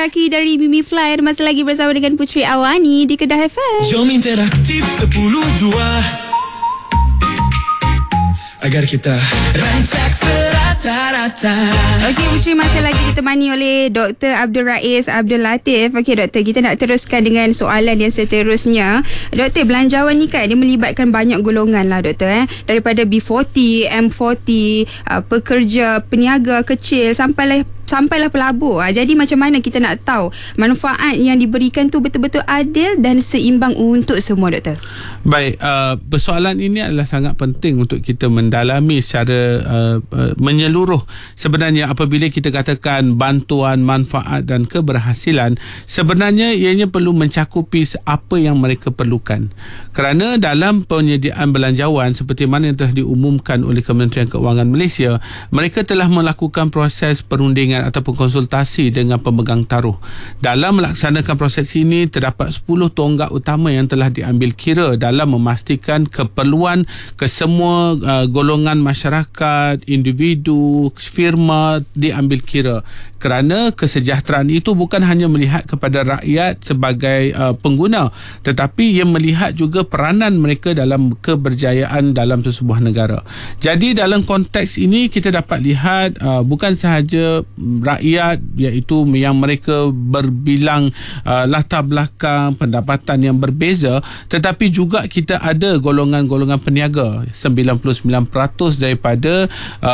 kaki dari Mimi Fly. Masih lagi bersama dengan Puteri Awani di Kedah FM. Jom interaktif 10-2 agar kita rancak serata-rata. Okey, Puteri, masih lagi ditemani oleh Dr. Abdul Rais Abdul Latif. Okey, Doktor, kita nak teruskan dengan soalan yang seterusnya. Doktor, belanjawan ni kan dia melibatkan banyak golongan lah, Doktor. Daripada B40, M40, pekerja, peniaga kecil sampailah pelabur. Jadi macam mana kita nak tahu manfaat yang diberikan tu betul-betul adil dan seimbang untuk semua, Doktor? Baik, persoalan ini adalah sangat penting untuk kita mendalami secara menyeluruh. Sebenarnya apabila kita katakan bantuan, manfaat dan keberhasilan, sebenarnya ianya perlu mencakupi apa yang mereka perlukan. Kerana dalam penyediaan belanjawan seperti mana yang telah diumumkan oleh Kementerian Keuangan Malaysia, mereka telah melakukan proses perundingan ataupun konsultasi dengan pemegang taruh. Dalam melaksanakan proses ini, terdapat 10 tonggak utama yang telah diambil kira dalam memastikan keperluan kesemua golongan masyarakat, individu, firma diambil kira. Kerana kesejahteraan itu bukan hanya melihat kepada rakyat sebagai pengguna, tetapi ia melihat juga peranan mereka dalam keberjayaan dalam sebuah negara. Jadi dalam konteks ini kita dapat lihat bukan sahaja rakyat, iaitu yang mereka berbilang latar belakang pendapatan yang berbeza, tetapi juga kita ada golongan-golongan peniaga. 99% daripada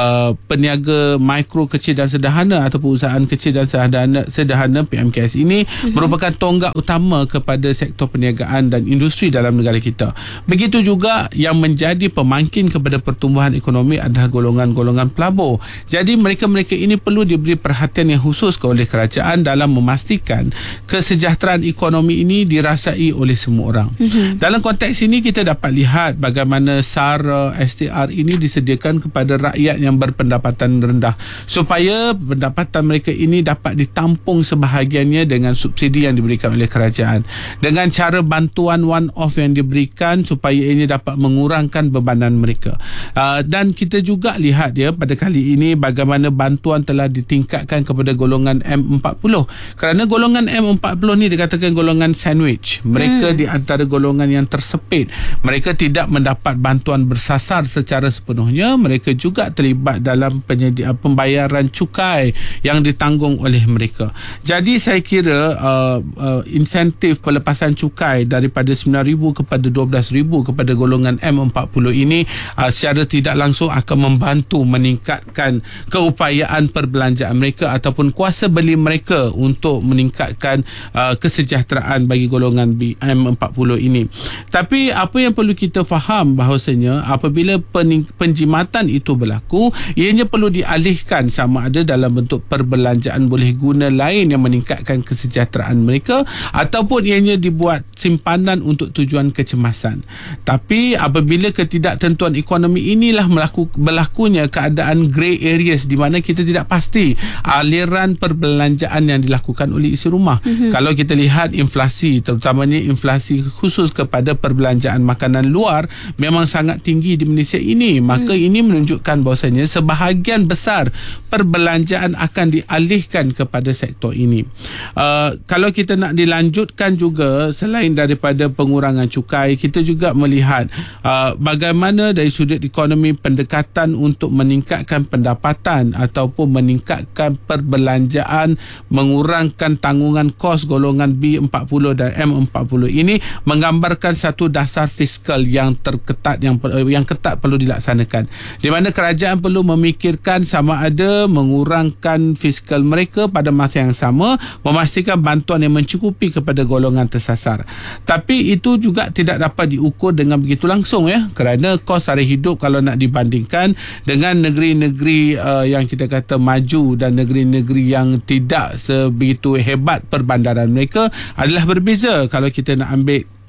peniaga mikro, kecil dan sederhana ataupun usahaan kecil dan sederhana PMKS ini merupakan tonggak utama kepada sektor perniagaan dan industri dalam negara kita. Begitu juga yang menjadi pemangkin kepada pertumbuhan ekonomi adalah golongan-golongan pelabur. Jadi mereka-mereka ini perlu diberi perhatian yang khusus oleh kerajaan dalam memastikan kesejahteraan ekonomi ini dirasai oleh semua orang. Dalam konteks ini kita dapat lihat bagaimana SARA, STR ini disediakan kepada rakyat yang berpendapatan rendah supaya pendapatan mereka ini dapat ditampung sebahagiannya dengan subsidi yang diberikan oleh kerajaan, dengan cara bantuan one off yang diberikan supaya ini dapat mengurangkan bebanan mereka. Dan kita juga lihat pada kali ini bagaimana bantuan telah ditingkatkan kepada golongan M40, kerana golongan M40 ni dikatakan golongan sandwich. Mereka di antara golongan yang tersepit. Mereka tidak mendapat bantuan bersasar secara sepenuhnya. Mereka juga terlibat dalam pembayaran cukai yang ditanggung oleh mereka. Jadi saya kira insentif pelepasan cukai daripada 9,000 kepada 12,000 kepada golongan M40 ini secara tidak langsung akan membantu meningkatkan keupayaan perbelanjaan mereka ataupun kuasa beli mereka untuk meningkatkan kesejahteraan bagi golongan M40 ini. Tapi apa yang perlu kita faham bahawasanya apabila penjimatan itu berlaku, ianya perlu dialihkan sama ada dalam bentuk perbelanjaan boleh guna lain yang meningkatkan kesejahteraan mereka ataupun ianya dibuat simpanan untuk tujuan kecemasan. Tapi apabila ketidaktentuan ekonomi inilah berlakunya keadaan grey areas di mana kita tidak pasti aliran perbelanjaan yang dilakukan oleh isi rumah. Kalau kita lihat inflasi, terutamanya inflasi khusus kepada perbelanjaan makanan luar memang sangat tinggi di Malaysia ini, maka ini menunjukkan bahawasanya sebahagian besar perbelanjaan akan dialihkan kepada sektor ini. Kalau kita nak dilanjutkan juga, selain daripada pengurangan cukai, kita juga melihat bagaimana dari sudut ekonomi pendekatan untuk meningkatkan pendapatan ataupun meningkatkan perbelanjaan, mengurangkan tanggungan kos golongan B40 dan M40 ini menggambarkan satu dasar fiskal yang terketat, yang ketat perlu dilaksanakan, di mana kerajaan perlu memikirkan sama ada mengurangkan fiskal mereka pada masa yang sama, memastikan bantuan yang mencukupi kepada golongan tersasar. Tapi itu juga tidak dapat diukur dengan begitu langsung, kerana kos sara hidup kalau nak dibandingkan dengan negeri-negeri yang kita kata maju dan negeri-negeri yang tidak sebegitu hebat perbandaran mereka adalah berbeza. Kalau kita nak ambil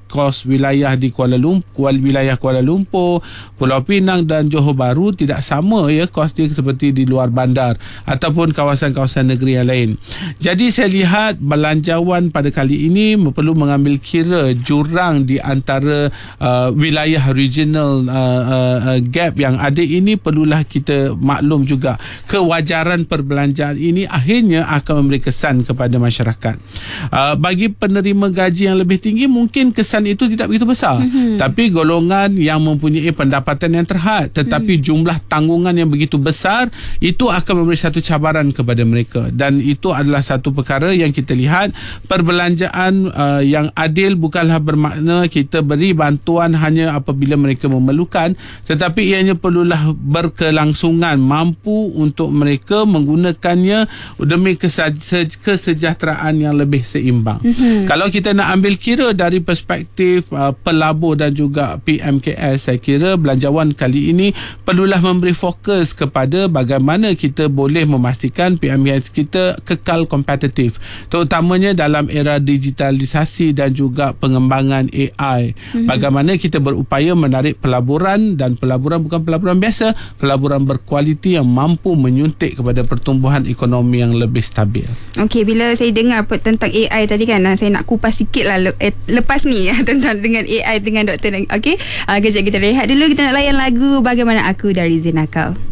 kos wilayah di wilayah Kuala Lumpur, Pulau Pinang dan Johor Bahru tidak sama ya kos dia seperti di luar bandar ataupun kawasan-kawasan negeri yang lain. Jadi saya lihat belanjawan pada kali ini perlu mengambil kira jurang di antara wilayah regional gap yang ada ini. Perlulah kita maklum juga kewajaran perbelanjaan ini akhirnya akan memberi kesan kepada masyarakat. Bagi penerima gaji yang lebih tinggi mungkin kesan itu tidak begitu besar, tapi golongan yang mempunyai pendapatan yang terhad tetapi jumlah tanggungan yang begitu besar, itu akan memberi satu cabaran kepada mereka. Dan itu adalah satu perkara yang kita lihat, perbelanjaan yang adil bukanlah bermakna kita beri bantuan hanya apabila mereka memerlukan, tetapi ianya perlulah berkelangsungan, mampu untuk mereka menggunakannya demi kesejahteraan yang lebih seimbang. Kalau kita nak ambil kira dari perspektif pelabur dan juga PMKS, saya kira belanjawan kali ini perlulah memberi fokus kepada bagaimana kita boleh memastikan PMKS kita kekal kompetitif, terutamanya dalam era digitalisasi dan juga pengembangan AI. Bagaimana kita berupaya menarik pelaburan, dan pelaburan bukan pelaburan biasa, pelaburan berkualiti yang mampu menyuntik kepada pertumbuhan ekonomi yang lebih stabil. Okey, bila saya dengar tentang AI tadi kan, saya nak kupas sikit lah lepas ni tentang dengan AI dengan doktor. Okey, kejap kita rehat dulu, kita nak layan lagu Bagaimana Aku dari Zinakal.